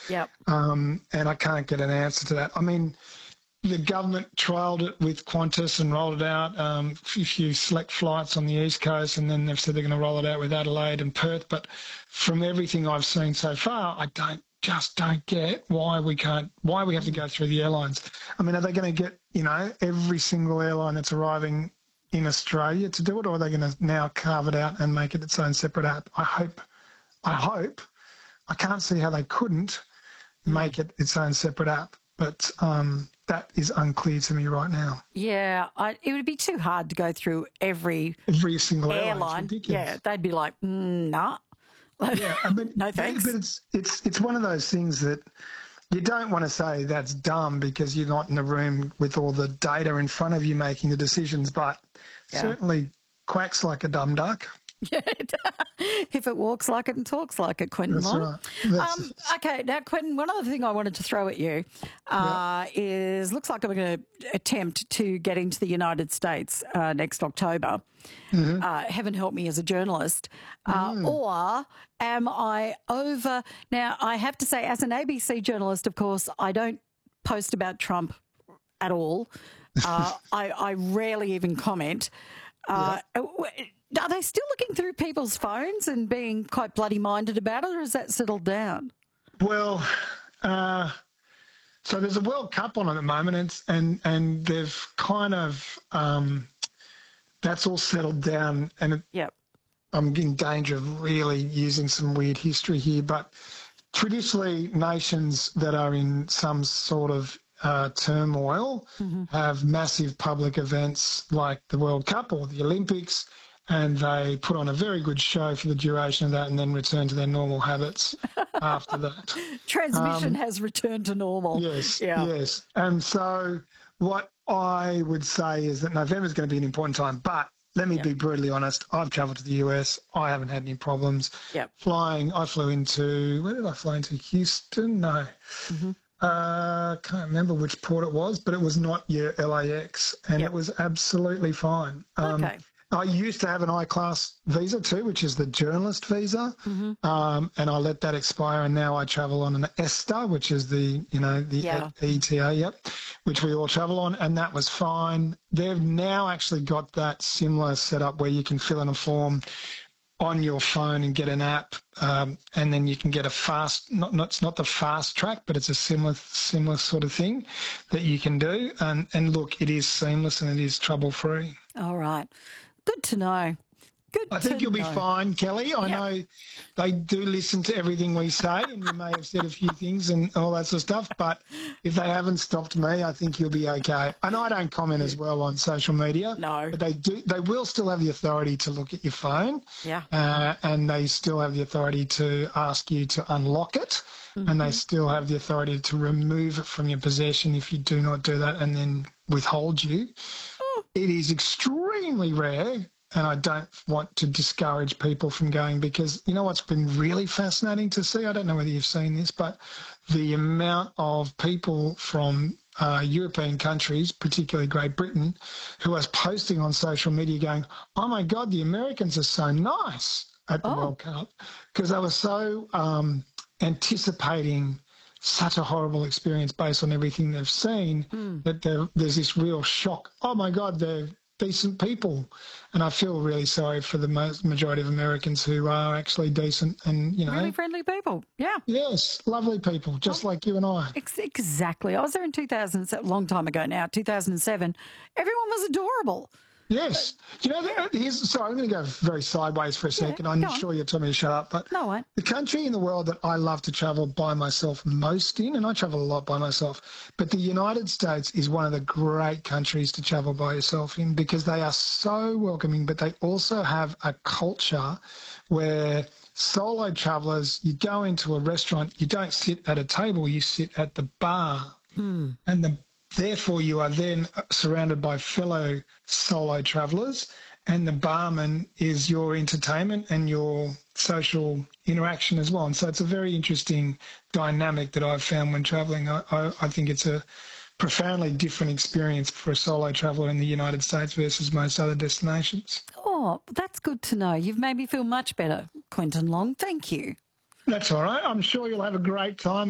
Yep. And I can't get an answer to that. I mean, the government trialled it with Qantas and rolled it out, a few select flights on the East Coast, and then they've said they're going to roll it out with Adelaide and Perth. But from everything I've seen so far, I just don't get why we have to go through the airlines. I mean, are they going to get, every single airline that's arriving in Australia to do it, or are they going to now carve it out and make it its own separate app? I hope. I can't see how they couldn't make it its own separate app, but that is unclear to me right now. Yeah, it would be too hard to go through every single airline. Yeah, they'd be like, nah. Yeah, I mean, no thanks. But it's one of those things that you don't want to say that's dumb because you're not in the room with all the data in front of you making the decisions, but certainly quacks like a dumb duck. Yeah, if it walks like it and talks like it, Quentin Long. Right. Okay, now, Quentin, one other thing I wanted to throw at you is looks like I'm going to attempt to get into the United States next October. Mm-hmm. Heaven help me as a journalist. Or am I over? Now, I have to say, as an ABC journalist, of course, I don't post about Trump at all. I rarely even comment. Are they still looking through people's phones and being quite bloody-minded about it, or has that settled down? Well, so there's a World Cup on at the moment, and they've kind of that's all settled down. And I'm in danger of really using some weird history here, but traditionally nations that are in some sort of turmoil have massive public events like the World Cup or the Olympics, and they put on a very good show for the duration of that and then return to their normal habits after that. Transmission has returned to normal. Yes, yes. And so what I would say is that November is going to be an important time, but let me be brutally honest. I've travelled to the US. I haven't had any problems. Flying, I flew into, where did I fly into? Houston? No. Can't remember which port it was, but it was not your LAX, and it was absolutely fine. I used to have an I-class visa too, which is the journalist visa, and I let that expire, and now I travel on an ESTA, which is the ETA, which we all travel on, and that was fine. They've now actually got that similar setup where you can fill in a form on your phone and get an app, and then you can get a fast, it's not the fast track, but it's a similar sort of thing that you can do. And look, it is seamless and it is trouble-free. All right. Good to know. I think you'll be fine, Kelly. I know they do listen to everything we say, and you may have said a few things and all that sort of stuff, but if they haven't stopped me, I think you'll be okay. And I don't comment as well on social media. No. But they will still have the authority to look at your phone. And they still have the authority to ask you to unlock it. And they still have the authority to remove it from your possession if you do not do that and then withhold you. It is extremely rare, and I don't want to discourage people from going, because you know what's been really fascinating to see? I don't know whether you've seen this, but the amount of people from European countries, particularly Great Britain, who are posting on social media going, oh my God, the Americans are so nice at the World Cup, because they were so anticipating such a horrible experience based on everything they've seen, that there's this real shock. Oh my God, they're decent people. And I feel really sorry for the majority of Americans who are actually decent and, really friendly people. Yeah. Yes, lovely people, just like you and I. Exactly. I was there in 2000, a long time ago now, 2007. Everyone was adorable. Yes. I'm going to go very sideways for a second. I'm sure you're telling me to shut up, but the country in the world that I love to travel by myself most in, and I travel a lot by myself, but the United States is one of the great countries to travel by yourself in, because they are so welcoming, but they also have a culture where solo travellers, you go into a restaurant, you don't sit at a table, you sit at the bar, and therefore, you are then surrounded by fellow solo travellers, and the barman is your entertainment and your social interaction as well. And so it's a very interesting dynamic that I've found when travelling. I think it's a profoundly different experience for a solo traveller in the United States versus most other destinations. Oh, that's good to know. You've made me feel much better, Quentin Long. Thank you. That's all right. I'm sure you'll have a great time.